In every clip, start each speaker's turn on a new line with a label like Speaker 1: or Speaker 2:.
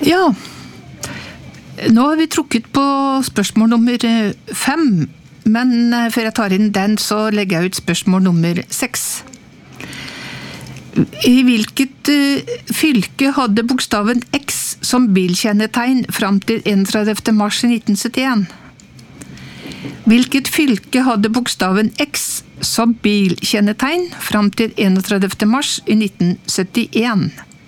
Speaker 1: Ja, nå har vi trukket på spørsmål nummer 5, men før jeg tar inn den, så legger jeg ut spørsmål nummer 6. I hvilket fylke hadde bokstaven X som bilkjennetegn fram til 31. mars 1971? Hvilket fylke hadde bokstaven X som bilkjennetegn fram til 31. mars 1971?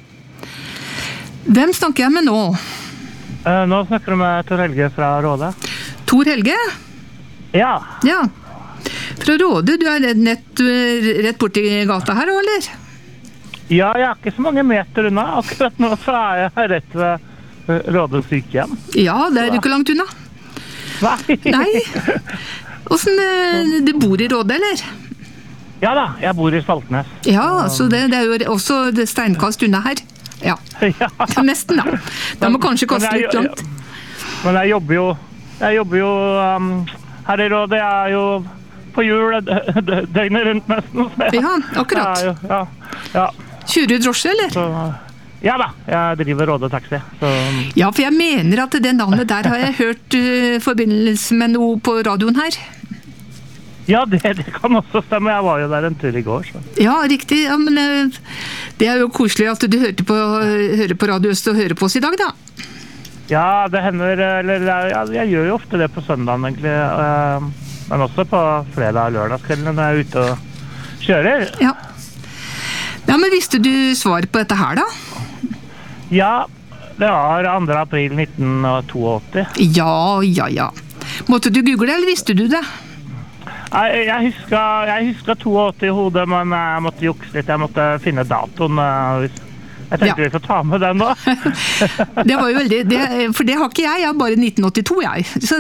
Speaker 1: Hvem snakker jeg med nå?
Speaker 2: Nå snakker du med Tor Helge fra Råde.
Speaker 1: Tor Helge?
Speaker 2: Ja.
Speaker 1: Ja. Fra Råde, du rett borti gata her, eller?
Speaker 2: Ja, jeg er ikke så mange meter unna. Akkurat nå så er jeg rett ved Råde sykehjem.
Speaker 1: Ja, det er ikke langt unna. Nei. Hvordan, du bor i Råde, eller?
Speaker 2: Ja da, jeg bor i Saltnes.
Speaker 1: Ja, så det er jo også det steinkast unna her. Ja, nesten da. Det må kanskje koste litt langt.
Speaker 2: Men jeg jobber jo her i Råde. Jeg er jo på jul døgnet rundt nesten.
Speaker 1: Ja, akkurat.
Speaker 2: Ja.
Speaker 1: Kjører du drosje, eller?
Speaker 2: Så, ja da, jeg driver Råde taxi. Så.
Speaker 1: Ja, for jeg mener at det navnet der har jeg hørt forbindelse med noe på radioen her.
Speaker 2: Ja, det kan også stemme. Jeg var jo der en tur i går. Så.
Speaker 1: Ja, riktig. Ja, men det er jo koselig at du hører på Radio Øst og hører på oss i dag, da.
Speaker 2: Ja, det hender, eller jeg gjør jo ofte det på søndagen egentlig, men også på fredag og lørdagskvelden når jeg er ute og kjører.
Speaker 1: Ja. Ja, men visste du svaret på dette her, da?
Speaker 2: Ja, det var 2. april 1982.
Speaker 1: Ja. Måtte du google det, eller visste du det?
Speaker 2: Jeg husker 82 i hodet, men jeg måtte jukse litt. Jeg måtte finne datoen. Jeg tenkte vi får ta med den da.
Speaker 1: Det var jo veldig, for det har ikke jeg har bare 1982 jeg. Så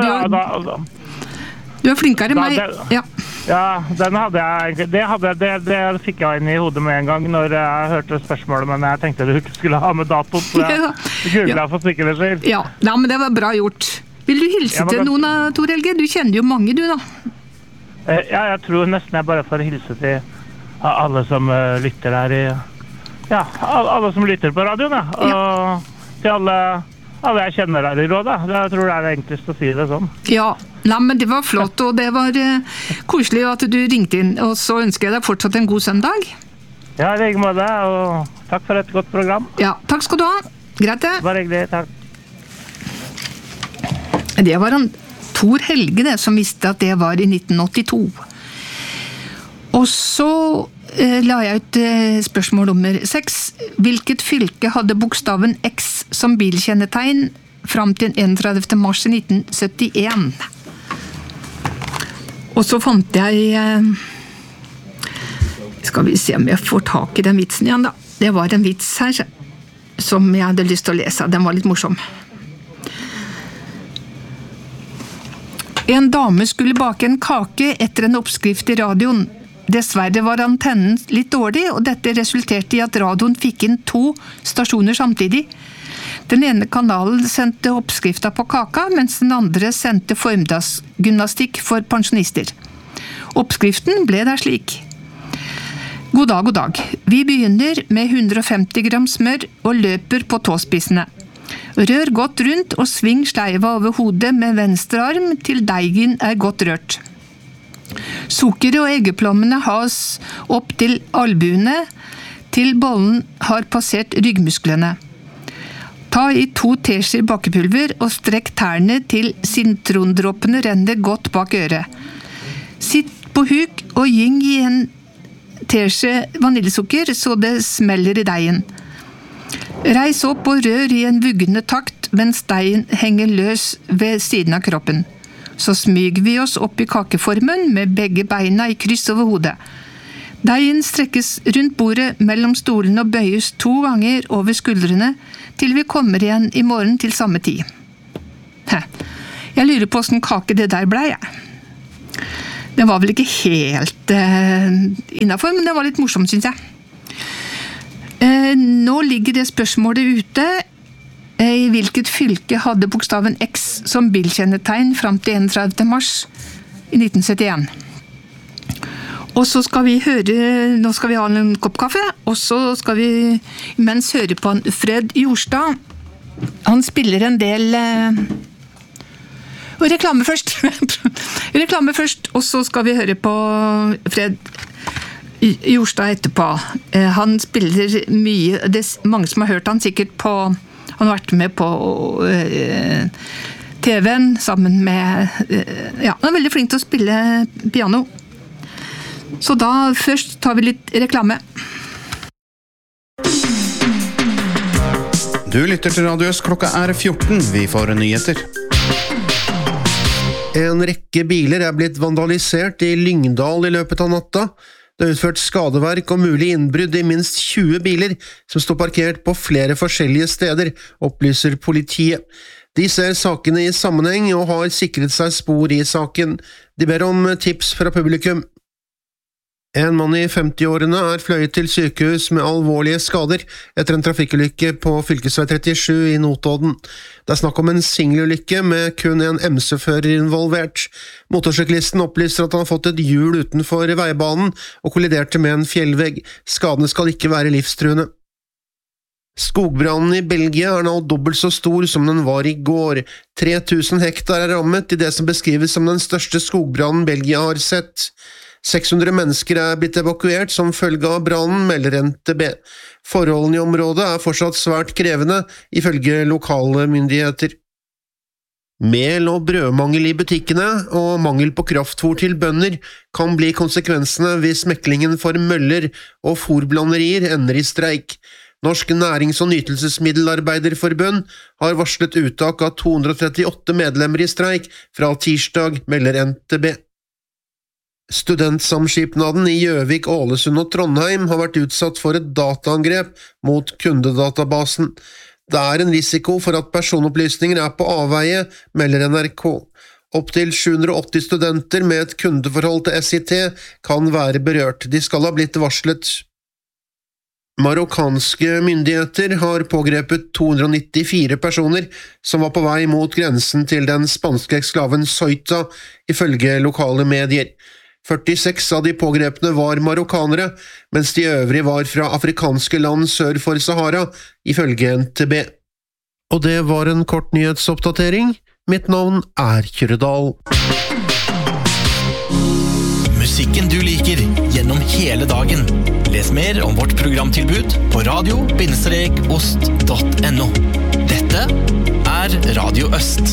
Speaker 1: du er flinkere enn meg.
Speaker 2: Ja, den hadde jeg det fikk jeg inn i hodet med en gang når jeg hørte spørsmålet, men jeg tenkte du ikke skulle ha med datoen, så jeg googlet for sikkerhets skyld.
Speaker 1: Ja, men det var bra gjort. Vil du hilse til noen av Tor Helge? Du kjenner jo mange, du da.
Speaker 2: Ja, jeg tror nesten jeg bare får hilse til alle som lytter her alle som lytter på radioen, og til alle jeg kjenner her i Råde. Jeg tror det er enklest å si det sånn. Ja,
Speaker 1: men det var flott, og det var koselig at du ringte inn, og så ønsker jeg deg fortsatt en god søndag.
Speaker 2: Ja, i like måte, og takk for et godt program.
Speaker 1: Ja, takk skal du ha. Greit det.
Speaker 2: Bare hyggelig, takk.
Speaker 1: Det var Tor Helge som visste at det var i 1982. Og så la jeg ut spørsmål nummer 6. Hvilket fylke hadde bokstaven X som bilkjennetegn fram til 31. mars 1971? Og så fant jeg skal vi se om jeg får tak i den vitsen igjen da. Det var en vits her som jeg hadde lyst til å lese. Den var litt morsom. En dame skulle bake en kake etter en oppskrift i radioen. Dessverre var antennen litt dårlig, og dette resulterte i at radioen fikk inn 2 stasjoner samtidig. Den ene kanalen sendte oppskrifta på kaka, mens den andre sendte formiddagsgymnastikk for pensjonister. Oppskriften ble der slik. God dag. Vi begynner med 150 gram smør og løper på tåspissene. Rør godt rundt og sving sleiva over hodet med venstre arm til deigen er godt rørt. Sukkeret og eggeplommene has opp til albuene til bollen har passert ryggmusklene. Ta i 2 teskjeer bakepulver og strekk tærne til sitrondråpene renner godt bak øret. Sitt på huk og gyng i en teskje vaniljesukker så det smeller i deigen. Reis opp og rør i en vuggende takt mens deigen henger løs ved siden av kroppen. Så smyger vi oss opp i kakeformen med begge beina i kryss over hodet. Deigen strekkes rundt bordet mellom stolene og bøyes 2 ganger over skuldrene til vi kommer igjen i morgen til samme tid. Jeg lurer på hvordan kake det der ble, jeg. Den var vel ikke helt innenfor, men det var litt morsomt, synes jeg. Nå ligger det spørsmålet ute. I hvilket fylke hadde bokstaven X som bilkjennetegn fram til 31. mars i 1971? Og så skal vi nå skal vi ha en kopp kaffe, og så skal vi imens høre på Fred Jorstad Han spiller en del reklame først. Reklame først, og så skal vi høre på Fred Jorstad etterpå. Han spiller mye, det mange som har hørt han sikkert på, han har vært med på TV-en sammen med, ja, han er veldig flink til å spille piano. Så da først tar vi litt reklame.
Speaker 3: Du lytter til Radio Øst, klokka 14, vi får nyheter.
Speaker 4: En rekke biler er blitt vandalisert i Lyngdal i løpet av natta. Det er utført skadeverk og mulig innbrudd i minst 20 biler som står parkert på flere forskjellige steder, opplyser politiet. De ser sakene i sammenheng og har sikret seg spor i saken. De ber om tips fra publikum. En mann i 50-årene er fløyet til sykehus med alvorlige skader etter en trafikkulykke på fylkesvei 37 i Notodden. Det er snakk om en singelulykke med kun en MC-fører involvert. Motorsyklisten opplyser at han har fått et hjul utenfor veibanen og kolliderte med en fjellvegg. Skadene skal ikke være livstruende. Skogbrannen i Belgia er nå dobbelt så stor som den var i går. 3000 hektar er rammet i det som beskrives som den største skogbrannen Belgia har sett. 600 mennesker er blitt evakuert som følge av brannen, melder NTB. Forholdene i området er fortsatt svært krevende, ifølge lokale myndigheter. Mel- og brødmangel i butikkene og mangel på kraftfôr til bønder kan bli konsekvensene hvis meklingen for møller og fôrblanderier ender i streik. Norsk Nærings- og Nytelsesmiddelarbeiderforbund har varslet uttak av 238 medlemmer i streik fra tirsdag, melder NTB. Studentsamskipnaden i Gjøvik, Ålesund og Trondheim har vært utsatt for et dataangrep mot kundedatabasen. Det er en risiko for at personopplysninger er på avveie, melder NRK. Opp til 780 studenter med et kundeforhold til SIT kan være berørt. De skal ha blitt varslet. Marokkanske myndigheter har pågrepet 294 personer som var på vei mot grensen til den spanske eksklaven Ceuta, ifølge lokale medier. 46 av de pågrepne var marokkanere, mens de øvrige var fra afrikanske land sør for Sahara, ifølge NTB. Og det var en kort nyhetsoppdatering. Mitt navn er Kjøredal.
Speaker 5: Musikken du liker gjennom hele dagen. Les mer om vårt programtilbud på radio-ost.no. Dette er Radio Øst.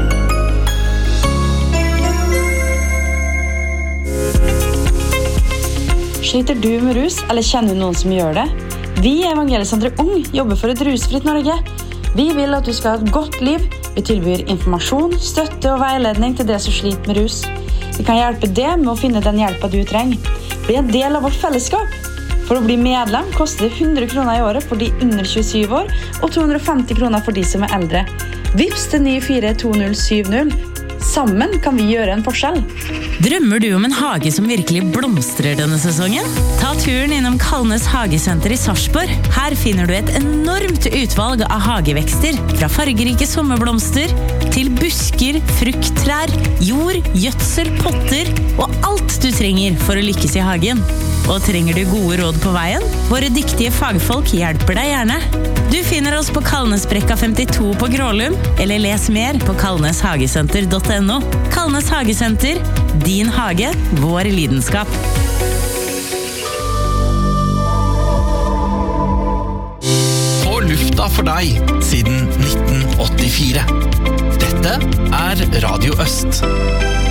Speaker 6: Sliter du med rus, eller kjenner du noen som gjør det? Vi i Evangeliesenteret Ung jobber for et rusfritt Norge. Vi vil at du skal ha et godt liv. Vi tilbyr informasjon, støtte og veiledning til det som sliter med rus. Vi kan hjelpe deg med å finne den hjelpen du trenger. Bli en del av vårt fellesskap. For å bli medlem koster det 100 kroner i året for de under 27 år, og 250 kroner for de som er eldre. Vips til 942070. Sammen kan vi gjøre en forskjell.
Speaker 7: Drømmer du om en hage som virkelig blomstrer denne sesongen? Ta turen innom Kalnes Hagesenter i Sarpsborg. Her finner du et enormt utvalg av hagevekster, fra fargerike sommerblomster til busker, frukttrær, jord, gjødsel, potter og alt du trenger for å lykkes i hagen. Og trenger du gode råd på veien? Våre dyktige fagfolk hjelper deg gjerne. Du finner oss på Kalnesbrekka 52 på Grålum, eller les mer på kalneshagesenter.no. Kalnes Hagesenter, din hage, vår lidenskap.
Speaker 5: På lufta for deg siden 1984. Dette er Radio Øst.